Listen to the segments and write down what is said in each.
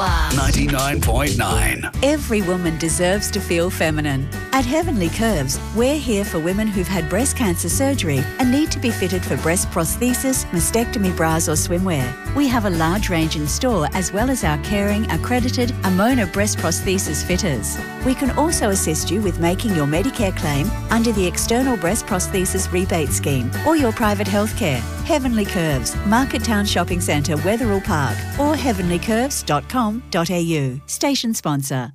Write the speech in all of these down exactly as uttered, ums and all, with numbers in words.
ninety-nine point nine. Every woman deserves to feel feminine. At Heavenly Curves, we're here for women who've had breast cancer surgery and need to be fitted for breast prosthesis, mastectomy bras or swimwear. We have a large range in store as well as our caring, accredited Amona breast prosthesis fitters. We can also assist you with making your Medicare claim under the External Breast Prosthesis Rebate Scheme or your private healthcare. Heavenly Curves, Market Town Shopping Centre, Wetherill Park, or heavenly curves dot com dot a u. Station sponsor.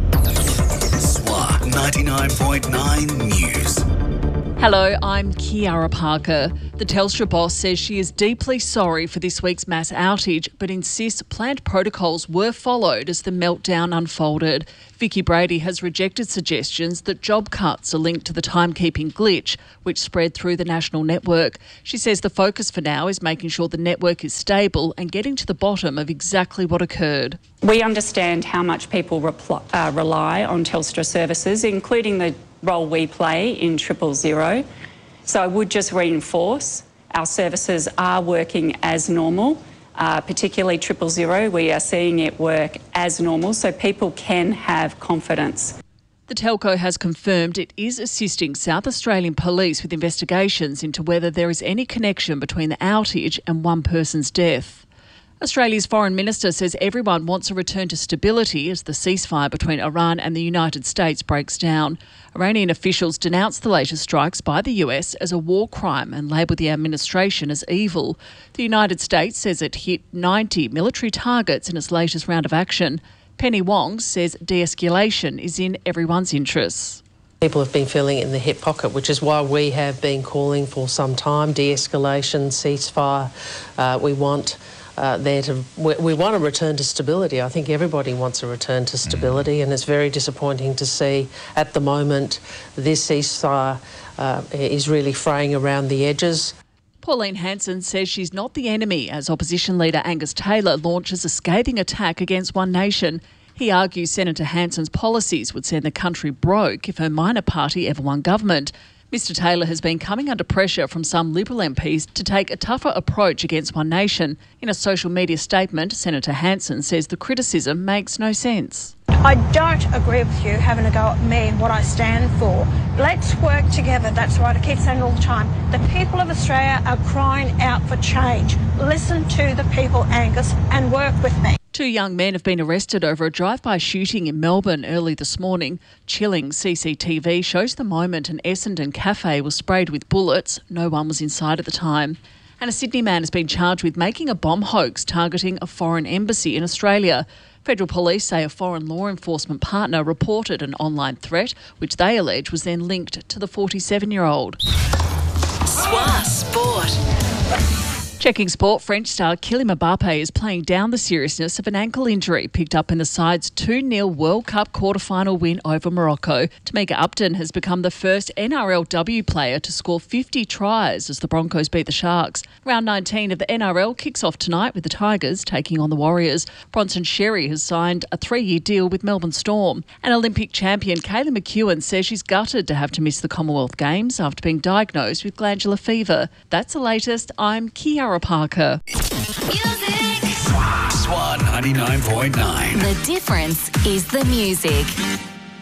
S W A ninety-nine point nine News. Hello, I'm Kiara Parker. The Telstra boss says she is deeply sorry for this week's mass outage, but insists planned protocols were followed as the meltdown unfolded. Vicky Brady has rejected suggestions that job cuts are linked to the timekeeping glitch, which spread through the national network. She says the focus for now is making sure the network is stable and getting to the bottom of exactly what occurred. We understand how much people repl- uh, rely on Telstra services, including the role we play in triple zero. So I would just reinforce our services are working as normal, uh, particularly triple zero. We are seeing it work as normal so people can have confidence. The telco has confirmed it is assisting South Australian Police with investigations into whether there is any connection between the outage and one person's death. Australia's Foreign Minister says everyone wants a return to stability as the ceasefire between Iran and the United States breaks down. Iranian officials denounced the latest strikes by the U S as a war crime and labelled the administration as evil. The United States says it hit ninety military targets in its latest round of action. Penny Wong says de-escalation is in everyone's interests. People have been feeling it in the hip pocket, which is why we have been calling for some time, de-escalation, ceasefire. Uh, we want uh, there to we, we want a return to stability. I think everybody wants a return to stability, and it's very disappointing to see at the moment this ceasefire uh, is really fraying around the edges. Pauline Hanson says she's not the enemy as opposition leader Angus Taylor launches a scathing attack against One Nation. He argues Senator Hanson's policies would send the country broke if her minor party ever won government. Mister Taylor has been coming under pressure from some Liberal M Ps to take a tougher approach against One Nation. In a social media statement, Senator Hanson says the criticism makes no sense. I don't agree with you having a go at me and what I stand for. Let's work together. That's right. I keep saying all the time. The people of Australia are crying out for change. Listen to the people, Angus, and work with me. Two young men have been arrested over a drive-by shooting in Melbourne early this morning. Chilling C C T V shows the moment an Essendon cafe was sprayed with bullets. No one was inside at the time. And a Sydney man has been charged with making a bomb hoax targeting a foreign embassy in Australia. Federal police say a foreign law enforcement partner reported an online threat, which they allege was then linked to the forty-seven-year-old. S W A Sport. Checking sport, French star Kylian Mbappe is playing down the seriousness of an ankle injury picked up in the side's two nil World Cup quarter-final win over Morocco. Tamika Upton has become the first N R L W player to score fifty tries as the Broncos beat the Sharks. Round nineteen of the N R L kicks off tonight with the Tigers taking on the Warriors. Bronson Xerri has signed a three-year deal with Melbourne Storm. And Olympic champion Kaylee McEwen says she's gutted to have to miss the Commonwealth Games after being diagnosed with glandular fever. That's the latest. I'm Kiara Parker. Music. S W A ninety-nine point nine. The difference is the music.